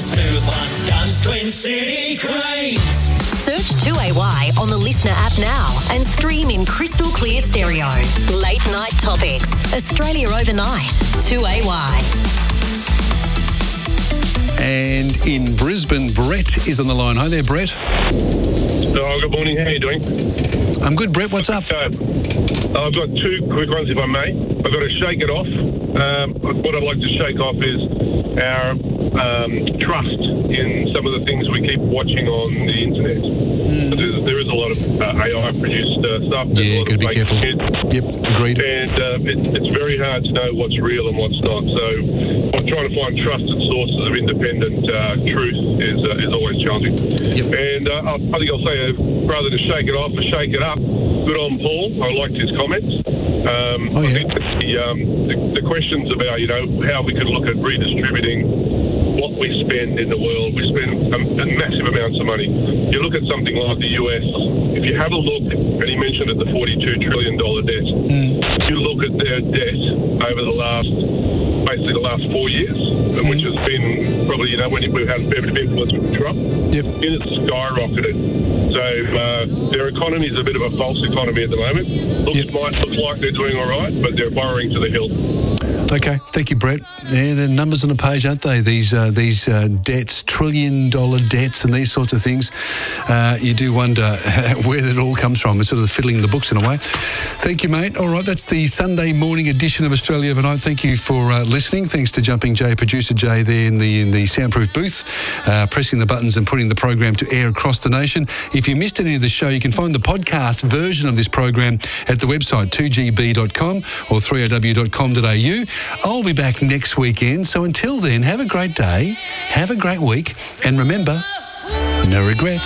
smooth one, Duns Twin City Cranes. Search 2AY on the Listener app now and stream in crystal clear stereo. Late Night Topics. Australia Overnight. 2AY. And in Brisbane, Brett is on the line. Hi there, Brett. Oh, good morning. How are you doing? I'm good, Brett. What's up? I've got two quick ones, if I may. I've got to shake it off. What I'd like to shake off is our trust in some of the things we keep watching on the internet. There is a lot of AI-produced stuff. Yeah, got to be careful. Shit. Yep, agreed. And it's very hard to know what's real and what's not. So I'm trying to find trusted sources of independent truth is always challenging. Yep. And I think I'll say, rather than shake it off, shake it up. Good on Paul. I liked his comments. I think the questions about, how we could look at redistributing what we spend in the world. We spend massive amounts of money. You look at something like the US, if you have a look, and he mentioned it, the $42 trillion debt, you look at their debt over the last 4 years, which has been probably, when we've had a fair bit of influence with Trump, it has skyrocketed. So their economy is a bit of a false economy at the moment. Looks like they're doing all right, but they're borrowing to the hill. Okay, thank you, Brett. Yeah, the numbers on the page, aren't they? These debts, trillion-dollar debts and these sorts of things. You do wonder where that all comes from. It's sort of fiddling the books in a way. Thank you, mate. All right, that's the Sunday morning edition of Australia Overnight. Thank you for listening. Thanks to Jumping Jay, producer Jay there in the soundproof booth, pressing the buttons and putting the program to air across the nation. If you missed any of the show, you can find the podcast version of this program at the website 2gb.com or 3ow.com.au. I'll be back next weekend, so until then, have a great day, have a great week, and remember, no regrets.